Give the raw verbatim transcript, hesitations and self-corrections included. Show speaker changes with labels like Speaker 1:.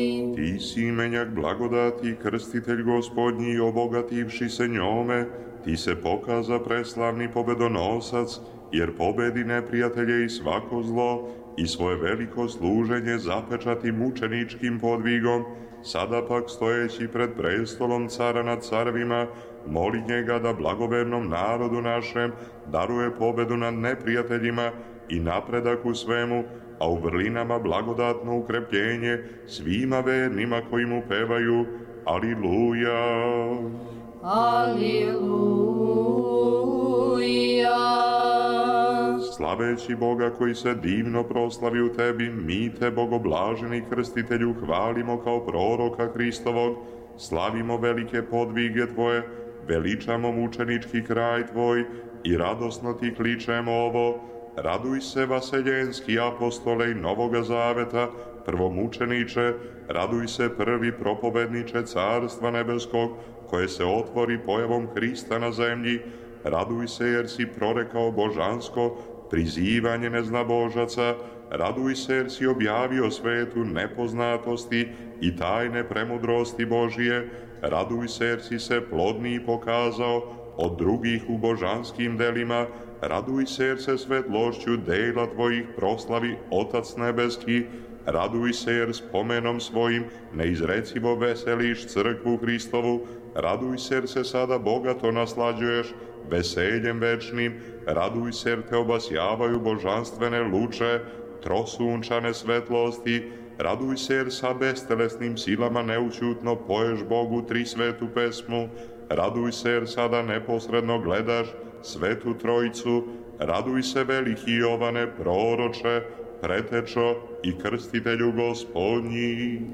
Speaker 1: Ti si imenjak blagodati, krstitelj Gospodnji, obogativši se njome, ti se pokaza preslavni pobedonosac, jer pobedi neprijatelje i svako zlo i svoje veliko služenje zapečati mučeničkim podvigom, sada pak stojeći pred prestolom cara nad carevima, moli njega da blagovernom narodu našem daruje pobedu nad neprijateljima i napredak u svemu, a u vrlinama blagodatno ukrepljenje svima vernima koji mu pevaju Aliluja.
Speaker 2: Aliluja.
Speaker 1: Slaveći Boga koji se divno proslavi u tebi, mi te, bogoblaženi krstitelju, hvalimo kao proroka Hristovog, slavimo velike podvige tvoje, veličamo mučenički kraj tvoj i radosno ti kličemo ovo: raduj se, vaseljenski apostole i Novoga Zaveta, prvomučeniče, raduj se, prvi propovedniče Carstva nebeskog, koje se otvori pojavom Hrista na zemlji, raduj se jer si prorekao božansko prizivanje neznabožaca, raduj se jer si objavio svetu nepoznatosti i tajne premudrosti Božije, raduj se jer si se plodniji pokazao od drugih u božanskim delima, raduj se jer se svetlošću dela tvojih proslavi Otac nebeski, raduj se jer spomenom svojim neizrecivo veseliš crkvu Hristovu, raduj se jer se sada bogato naslađuješ veseljem večnim, raduj se jer te obasjavaju božanstvene luče, trosunčane svetlosti, raduj se jer sa bestelesnim silama neućutno poješ Bogu tri svetu pesmu, raduj se jer sada neposredno gledaš Svetu Trojicu, raduj se veliki Jovane, proroče, pretečo i krstitelju Gospodnji.